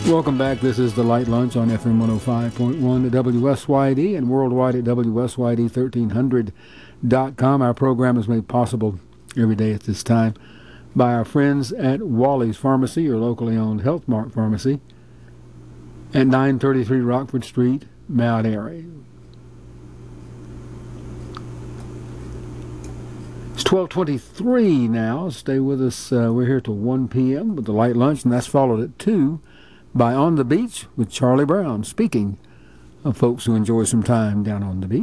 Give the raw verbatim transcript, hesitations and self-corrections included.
Welcome back. This is the Light Lunch on F M one oh five point one at W S Y D and worldwide at W S Y D thirteen hundred dot com. Our program is made possible every day at this time by our friends at Wally's Pharmacy, your locally owned Health Mart Pharmacy, at nine thirty-three Rockford Street, Mount Airy. It's twelve twenty-three now. Stay with us. Uh, we're here till one p.m. with the Light Lunch, and that's followed at two by On the Beach with Charlie Brown, speaking of folks who enjoy some time down on the beach.